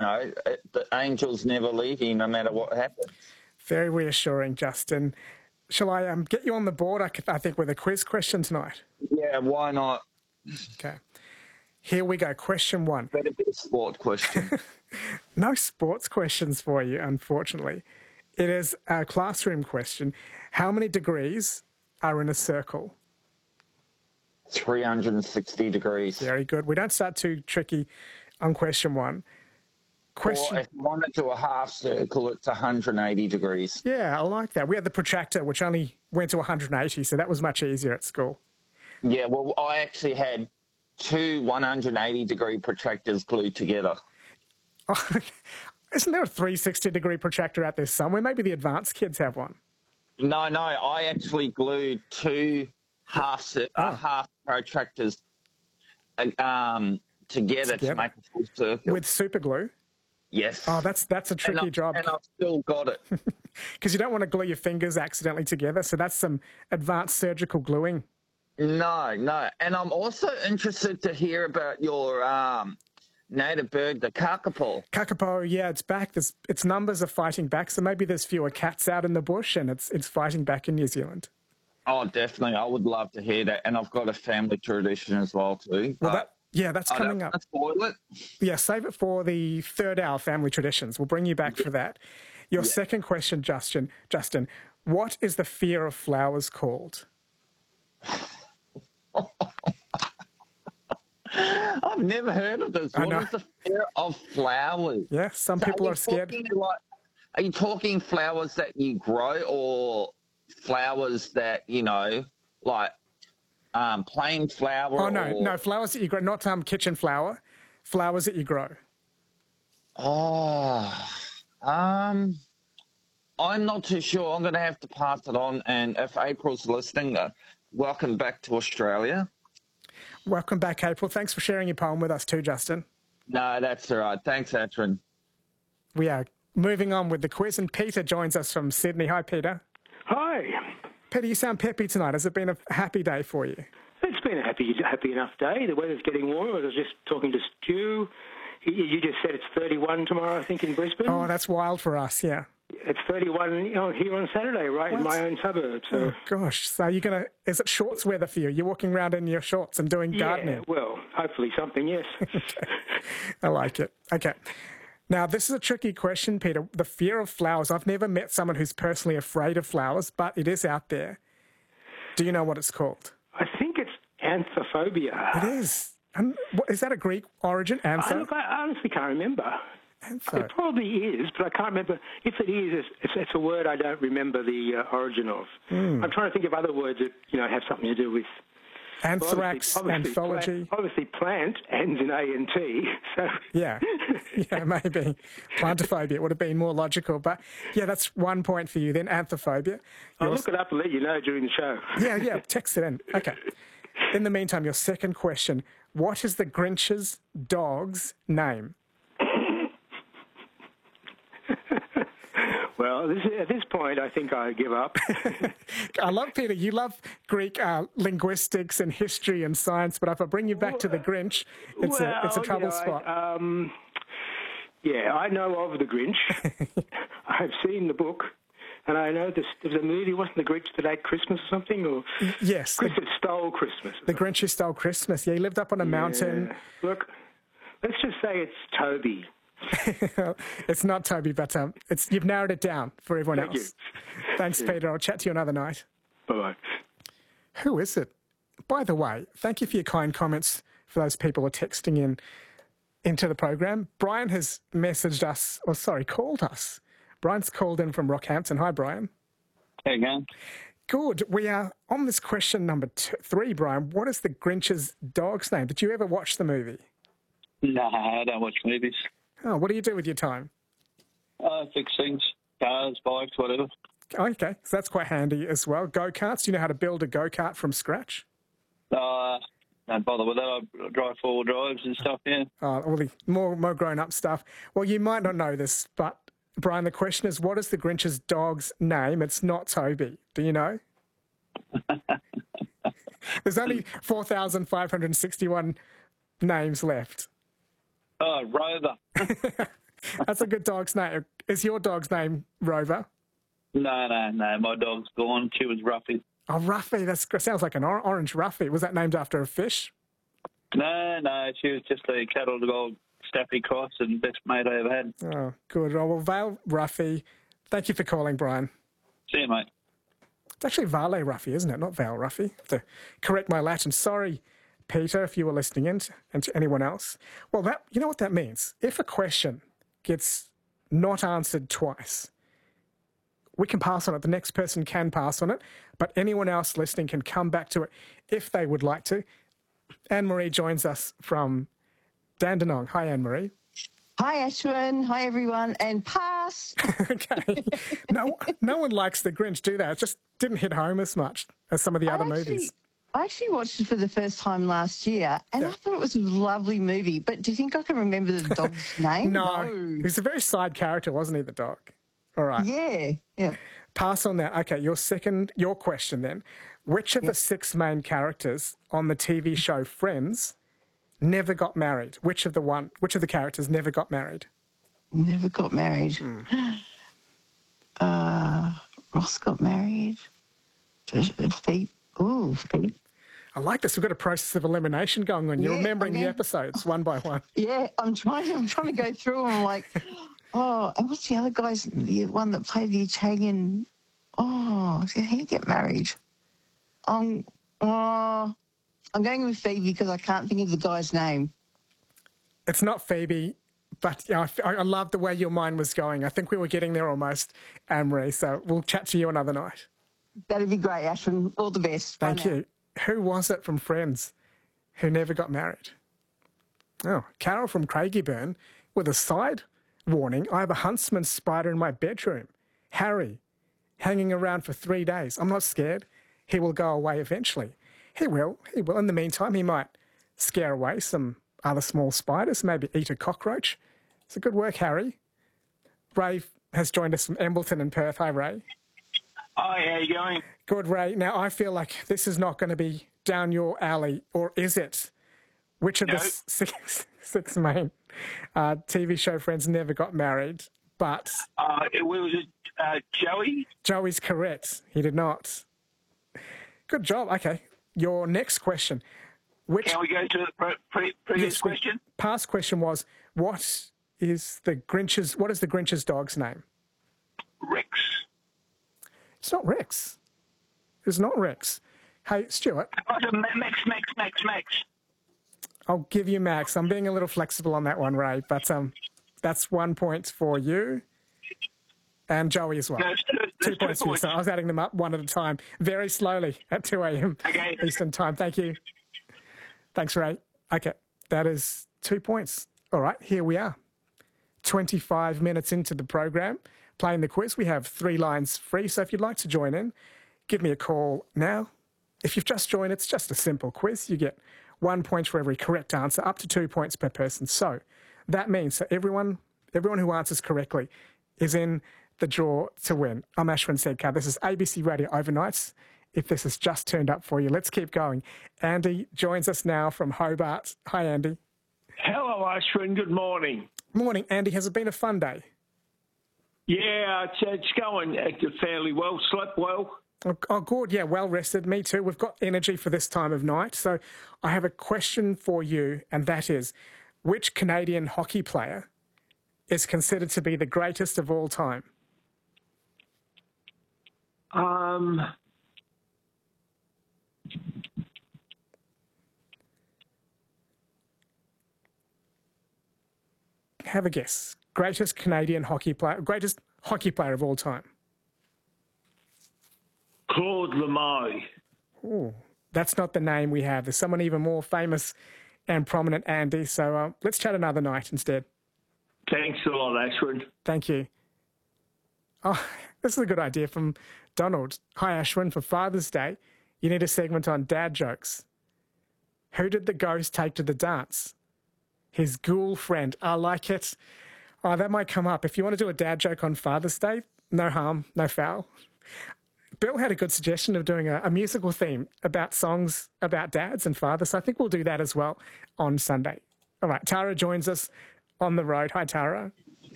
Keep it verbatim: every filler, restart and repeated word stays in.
know, it, the angels never leave you no matter what happens. Very reassuring, Justin. Shall I um, get you on the board, I, I think, with a quiz question tonight? Yeah, why not? Okay. Here we go. Question one. Better be a sport question. No sports questions for you, unfortunately. It is a classroom question. How many degrees are in a circle? three hundred sixty degrees. Very good. We don't start too tricky on question one. Question. Or if you want to do a half circle, it's one hundred eighty degrees. Yeah, I like that. We had the protractor, which only went to one hundred eighty, so that was much easier at school. Yeah, well, I actually had two one hundred eighty degree protractors glued together. Oh, isn't there a three hundred sixty degree protractor out there somewhere? Maybe the advanced kids have one. No, no, I actually glued two half oh. uh, half protractors um, together, together to make a full circle. With super glue? Yes. Oh, that's that's a tricky and I, job. And I've still got it. Because you don't want to glue your fingers accidentally together, so that's some advanced surgical gluing. No, no. And I'm also interested to hear about your um, native bird, the kakapo. Kakapo, yeah, it's back. There's, its numbers are fighting back, so maybe there's fewer cats out in the bush and it's it's fighting back in New Zealand. Oh, definitely. I would love to hear that. And I've got a family tradition as well, too. Well, that, yeah, that's I coming don't up. Let's spoil it. Yeah, save it for the third hour, family traditions. We'll bring you back yeah. for that. Your yeah. second question, Justin. Justin, what is the fear of flowers called? I've never heard of this. What is the fear of flowers? Yeah, some so people are, are scared. Like, are you talking flowers that you grow or flowers that, you know, like um, plain flower? Oh, no, or... no, flowers that you grow, not um, kitchen flower, flowers that you grow. Oh, um, I'm not too sure. I'm going to have to pass it on. And if April's listening, uh, welcome back to Australia. Welcome back, April. Thanks for sharing your poem with us too, Justin. No, that's all right. Thanks, Atrin. We are moving on with the quiz, and Peter joins us from Sydney. Hi, Peter. Hi. Peter, you sound peppy tonight. Has it been a happy day for you? It's been a happy, happy enough day. The weather's getting warmer. I was just talking to Stu. You just said it's thirty-one tomorrow, I think, in Brisbane. Oh, that's wild for us, yeah. It's thirty-one you know, here on Saturday, right what? in my own suburb. So. Oh, gosh. So you're going to... Is it shorts weather for you? You're walking around in your shorts and doing gardening? Yeah, well, hopefully something, yes. Okay. I like it. Okay. Now, this is a tricky question, Peter. The fear of flowers. I've never met someone who's personally afraid of flowers, but it is out there. Do you know what it's called? I think it's anthophobia. It is. And what, is that a Greek origin, antho? I, look, I honestly can't remember. Antho. It probably is, but I can't remember. If it is, it's, it's, it's a word I don't remember the uh, origin of. Mm. I'm trying to think of other words that you know have something to do with anthrax, well, obviously, obviously anthology. Plant, obviously, plant ends in A and T. So yeah, yeah, maybe plantophobia would have been more logical. But yeah, that's one point for you. Then anthophobia. I'll look it up and let you know during the show. yeah, yeah. Text it in. Okay. In the meantime, your second question: what is the Grinch's dog's name? Well, this, at this point, I think I give up. I love, Peter, you love Greek uh, linguistics and history and science, but if I bring you back to the Grinch, it's, well, a, it's a trouble you know, spot. I, um, yeah, I know of the Grinch. I've seen the book. And I know this, there's a movie, wasn't The Grinch That Ate Christmas or something? Or yes. Grinch That Stole Christmas. The Grinch Who Stole Christmas. Yeah, he lived up on a yeah. mountain. Look, let's just say it's Toby. It's not Toby, but um, it's you've narrowed it down for everyone Thank else. You. Thanks, yeah. Peter. I'll chat to you another night. Bye-bye. Who is it? By the way, thank you for your kind comments for those people who are texting in into the program. Brian has messaged us, or sorry, called us. Brian's called in from Rockhampton. Hi, Brian. Hey, again. Good. We are on this question number two, three, Brian. What is the Grinch's dog's name? Did you ever watch the movie? No, I don't watch movies. Oh, what do you do with your time? Uh, fix things, cars, bikes, whatever. Okay, so that's quite handy as well. Go-karts, do you know how to build a go-kart from scratch? Uh, don't bother with that. I drive four-wheel drives and stuff, yeah. Oh, all the more, more grown-up stuff. Well, you might not know this, but, Brian, the question is, what is the Grinch's dog's name? It's not Toby. Do you know? There's only four thousand five hundred sixty-one names left. Oh, Rover. That's a good dog's name. Is your dog's name Rover? No, no, no. My dog's gone. She was Ruffy. Oh, Ruffy. That sounds like an or- orange Ruffy. Was that named after a fish? No, no. She was just a cattle dog, Staffy cross, and best mate I ever had. Oh, good. Oh, well, Vale Ruffy, thank you for calling, Brian. See you, mate. It's actually Vale Ruffy, isn't it? Not Val Ruffy. To correct my Latin. Sorry, Peter, if you were listening in, and to anyone else. Well, that you know what that means? If a question gets not answered twice, we can pass on it. The next person can pass on it, but anyone else listening can come back to it if they would like to. Anne-Marie joins us from Dandenong. Hi, Anne-Marie. Hi, Ashwin. Hi, everyone. And pass. Okay. No, no one likes The Grinch, do they? It just didn't hit home as much as some of the I other actually, movies. I actually watched it for the first time last year, and Yeah. I thought it was a lovely movie. But do you think I can remember the dog's name? No. He was a very side character, wasn't he, the dog? All right. Yeah. Yeah. Pass on that. Okay, your second, your question then. Which of the six main characters on the T V show Friends never got married? Which of the one? Which of the characters never got married? Never got married. Hmm. Uh, Ross got married. Phoebe. Ooh, Phoebe. I like this. We've got a process of elimination going on. You're Yeah, remembering okay. the episodes one by one. Yeah, I'm trying. I'm trying to go through them. I'm like, oh, and what's the other guy's? The one that played the Italian. Oh, did he get married? Um, uh, I'm going with Phoebe because I can't think of the guy's name. It's not Phoebe, but yeah, I, I love the way your mind was going. I think we were getting there almost, Anne-Marie. So we'll chat to you another night. That'd be great, Ashwin. All the best. Bye Thank now. you. Who was it from Friends who never got married? Oh, Carol from Craigieburn with a side warning. I have a huntsman spider in my bedroom. Harry, hanging around for three days. I'm not scared. He will go away eventually. He will. He will. In the meantime, he might scare away some other small spiders, maybe eat a cockroach. So good work, Harry. Ray has joined us from Embleton in Perth. Hi, Ray. Hi, how you going? Good, Ray. Now, I feel like this is not going to be down your alley, or is it? Which of No. the six, six main uh, T V show Friends never got married? But Uh, it was uh, Joey. Joey's correct. He did not. Good job. Okay. Your next question. Which Can we go to the pre- pre- previous Yes, we- question? Past question was, what is the Grinch's, what is the Grinch's dog's name? Rex. It's not Rex. It's not Rex. Hey, Stuart, Oh, so Ma- Max, Max, Max, Max. I'll give you Max. I'm being a little flexible on that one, Ray, but um, that's one point for you and Joey as well. No, it's two, Two it's points two for you. points. So I was adding them up one at a time, very slowly at two a.m. Okay. Eastern time. Thank you. Thanks, Ray. Okay, that is two points. All right, here we are. twenty-five minutes into the program, playing the quiz. We have three lines free, so if you'd like to join in, give me a call now. If you've just joined, it's just a simple quiz. You get one point for every correct answer, up to two points per person. So that means that everyone, everyone who answers correctly is in the draw to win. I'm Ashwin Sedkar. This is A B C Radio Overnights. If this has just turned up for you, let's keep going. Andy joins us now from Hobart. Hi, Andy. Hello, Ashwin. Good morning. Morning, Andy. Has it been a fun day? Yeah, it's, it's going uh, fairly well. Slept well. Oh, oh, good. Yeah, well rested. Me too. We've got energy for this time of night. So I have a question for you, and that is, which Canadian hockey player is considered to be the greatest of all time? Um, Have a guess. Greatest Canadian hockey player, greatest hockey player of all time. Claude Lemay. Ooh, that's not the name we have. There's someone even more famous and prominent, Andy. So uh, let's chat another night instead. Thanks a lot, Ashwin. Thank you. Oh, this is a good idea from Donald. Hi, Ashwin. For Father's Day, you need a segment on dad jokes. Who did the ghost take to the dance? His ghoul friend. I like it. Oh, that might come up. If you want to do a dad joke on Father's Day, no harm, no foul. Bill had a good suggestion of doing a, a musical theme about songs about dads and fathers. So I think we'll do that as well on Sunday. All right, Tara joins us on the road. Hi, Tara.